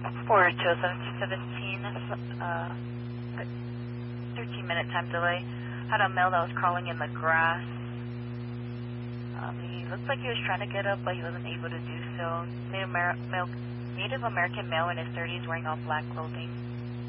For 207-17, 13-minute time delay. Had a male that was crawling in the grass. He looked like he was trying to get up, but he wasn't able to do so. Native American male in his 30s wearing all black clothing.